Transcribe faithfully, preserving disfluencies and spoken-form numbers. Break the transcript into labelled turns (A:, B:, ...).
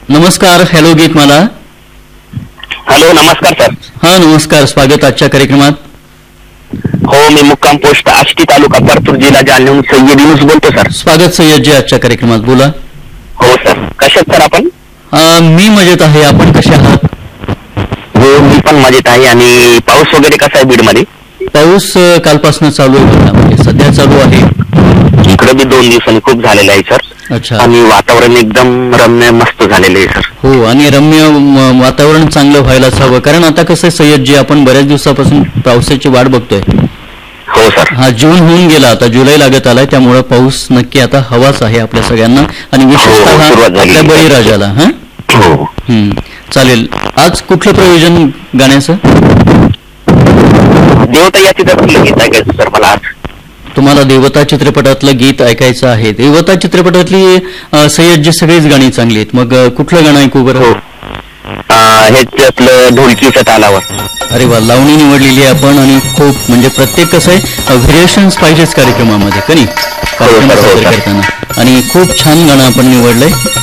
A: नमस्कार. हॅलो गीत मला.
B: हॅलो, नमस्कार सर.
A: हा नमस्कार. स्वागत आजच्या कार्यक्रमात.
B: हो, मी मुक्काम पोस्ट आष्टी तालुका परतूर जिल्हा जालन्याहून सय्यद युनुस बोलतो सर.
A: स्वागत सय्यदजी आजच्या कार्यक्रमात. बोला.
B: हो सर, कसे सर आपण?
A: मी मजेत आहे. आपण कसे आहात?
B: हो, मी पण मजेत आहे. आणि पाऊस वगैरे कसा आहे बीडमध्ये?
A: पाऊस कालपासून चालू आहे, म्हणजे सध्या चालू आहे.
B: इकडे बी दोन दिवसांनी खूप झालेला आहे सर.
A: अच्छा.
B: आणि वातावरण एकदम रम्य मस्त झालेलं आहे सर.
A: हो, आणि रम्य वातावरण चांगलं व्हायलाच हवं, कारण आता कसं आहे सय्यदजी, आपण बऱ्याच दिवसापासून पावसाची वाट बघतोय.
B: हो सर.
A: हा जून होऊन गेला, आता जुलै लागत आलाय, त्यामुळे पाऊस नक्की आता हवाच आहे आपल्या सगळ्यांना, आणि विशेषतः आपल्या बळीराजाला. हा हम्म चालेल. आज कुठलं प्रयोजन गाण्याचं?
B: देवता या चित्रपटातलं गीत ऐकायचं सर मला आज.
A: तुम्हाला देवता चित्रपटातलं गीत ऐकायचं आहे. देवता चित्रपटातली सय्यदजी सगळीच गाणी चांगली आहेत, मग कुठलं गाणं ऐकू बरं?
B: हे आपलं ढोलकीच्या तालावर.
A: अरे वा, लावणी निवडलेली आहे आपण, आणि खूप म्हणजे प्रत्येक कसं आहे व्हेरिएशन्स पाहिजेच कार्यक्रमामध्ये, का नाही, कार्यक्रम सादर करताना, आणि खूप छान गाणं आपण निवडलंय.